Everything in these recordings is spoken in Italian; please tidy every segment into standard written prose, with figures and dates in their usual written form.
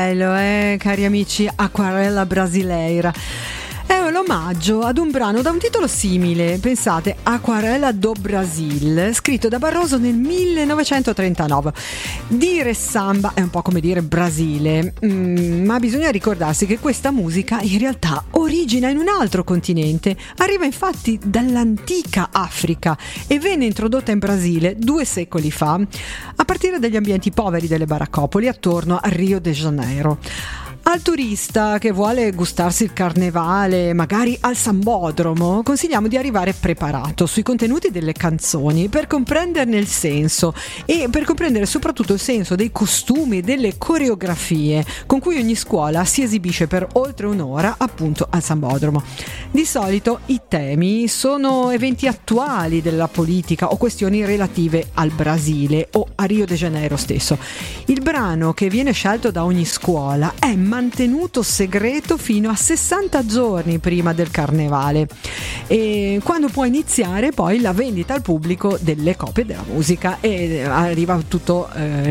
Cari amici, Acquarella Brasileira è un omaggio ad un brano da un titolo simile, pensate, Acquarella do Brasil, scritto da Barroso nel 1939. Dire samba è un po' come dire Brasile, ma bisogna ricordarsi che questa musica in realtà origina in un altro continente, arriva infatti dall'antica Africa e venne introdotta in Brasile 2 secoli fa, a partire dagli ambienti poveri delle baraccopoli attorno a Rio de Janeiro. Al turista che vuole gustarsi il carnevale, magari al Sambodromo, consigliamo di arrivare preparato sui contenuti delle canzoni per comprenderne il senso e per comprendere soprattutto il senso dei costumi e delle coreografie con cui ogni scuola si esibisce per oltre un'ora appunto al Sambodromo. Di solito i temi sono eventi attuali della politica o questioni relative al Brasile o a Rio de Janeiro stesso. Il brano che viene scelto da ogni scuola è mantenuto segreto fino a 60 giorni prima del carnevale, e quando può iniziare poi la vendita al pubblico delle copie della musica e arriva tutto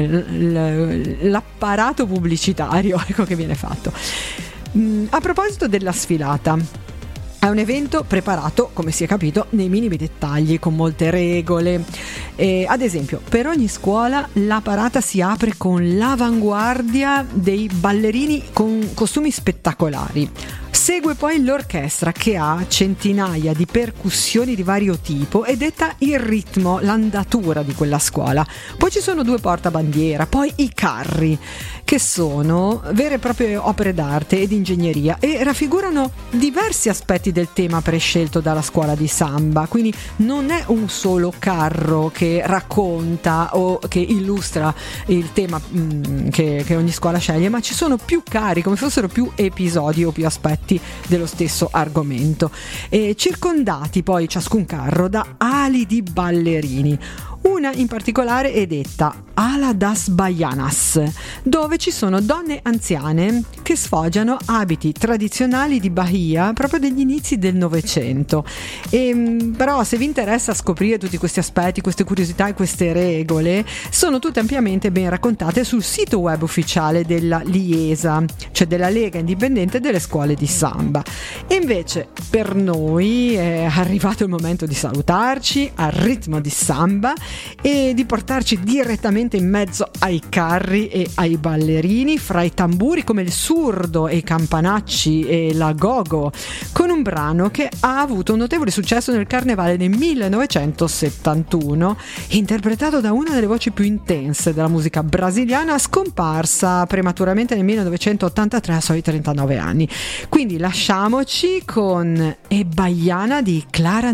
l'apparato pubblicitario, ecco, che viene fatto. A proposito della sfilata, è un evento preparato, come si è capito, nei minimi dettagli, con molte regole. Ad esempio, per ogni scuola la parata si apre con l'avanguardia dei ballerini con costumi spettacolari. Segue poi l'orchestra che ha centinaia di percussioni di vario tipo e detta il ritmo, l'andatura di quella scuola. Poi ci sono 2 portabandiera, poi i carri, che sono vere e proprie opere d'arte ed ingegneria e raffigurano diversi aspetti del tema prescelto dalla scuola di samba. Quindi non è un solo carro che racconta o che illustra il tema che ogni scuola sceglie, ma ci sono più carri, come fossero più episodi o più aspetti dello stesso argomento, e circondati poi ciascun carro da ali di ballerini. Una in particolare è detta Ala das Baianas, dove ci sono donne anziane che sfoggiano abiti tradizionali di Bahia proprio degli inizi del Novecento. Però se vi interessa scoprire tutti questi aspetti, queste curiosità e queste regole, sono tutte ampiamente ben raccontate sul sito web ufficiale della LIESA, cioè della Lega Indipendente delle Scuole di Samba. E invece per noi è arrivato il momento di salutarci al ritmo di samba e di portarci direttamente in mezzo ai carri e ai ballerini, fra i tamburi come il surdo e i campanacci e la gogo, con un brano che ha avuto un notevole successo nel carnevale del 1971, interpretato da una delle voci più intense della musica brasiliana, scomparsa prematuramente nel 1983 a soli 39 anni. Quindi lasciamoci con E Baiana di Clara